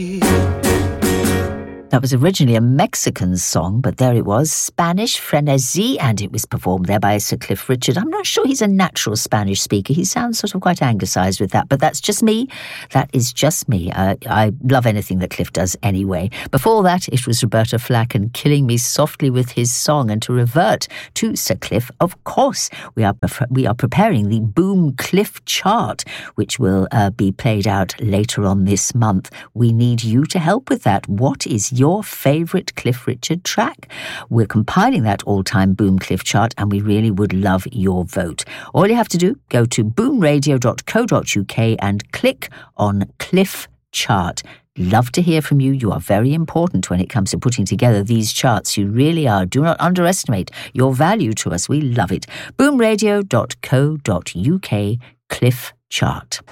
That was originally a Mexican song, but there it was, Spanish Frenesi, and it was performed there by Sir Cliff Richard. I'm not sure he's a natural Spanish speaker. He sounds sort of quite anglicised with that, but that's just me. That is just me. I love anything that Cliff does anyway. Before that, it was Roberta Flack and Killing Me Softly with his song. And to revert to Sir Cliff, of course, we are preparing the Boom Cliff chart, which will be played out later on this month. We need you to help with that. What is your favourite Cliff Richard track? We're compiling that all-time Boom Cliff chart, and we really would love your vote. All you have to do, go to boomradio.co.uk and click on Cliff Chart. Love to hear from you. You are very important when it comes to putting together these charts. You really are. Do not underestimate your value to us. We love it. boomradio.co.uk Cliff Chart.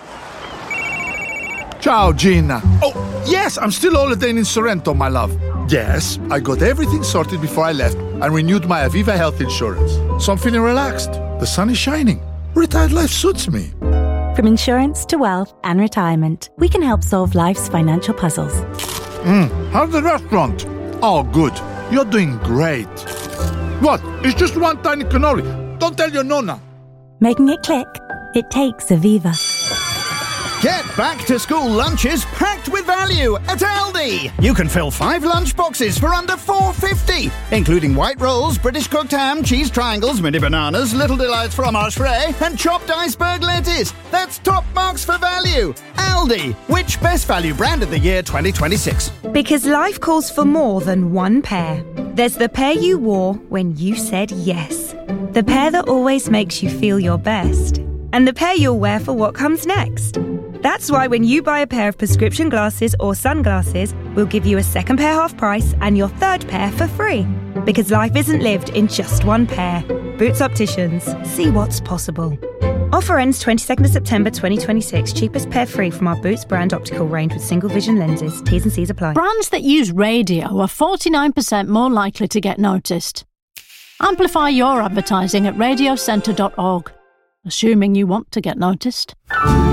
Ciao, Gina. Oh, yes, I'm still holidaying in Sorrento, my love. Yes, I got everything sorted before I left and renewed my Aviva health insurance. So I'm feeling relaxed. The sun is shining. Retired life suits me. From insurance to wealth and retirement, we can help solve life's financial puzzles. How's the restaurant? Oh, good. You're doing great. What? It's just one tiny cannoli. Don't tell your nonna. Making it click? It takes Aviva. Get back to school lunches packed with value at Aldi. You can fill 5 lunch boxes for under $4.50, including white rolls, British cooked ham, cheese triangles, mini bananas, Little Delights fromage frais, and chopped iceberg lettuce. That's top marks for value. Aldi, which best value brand of the year 2026? Because life calls for more than one pair. There's the pair you wore when you said yes. The pair that always makes you feel your best. And the pair you'll wear for what comes next. That's why when you buy a pair of prescription glasses or sunglasses, we'll give you a second pair half price and your third pair for free. Because life isn't lived in just one pair. Boots Opticians. See what's possible. Offer ends 22nd of September 2026. Cheapest pair free from our Boots brand optical range with single vision lenses. T's and C's apply. Brands that use radio are 49% more likely to get noticed. Amplify your advertising at radiocentre.org. Assuming you want to get noticed.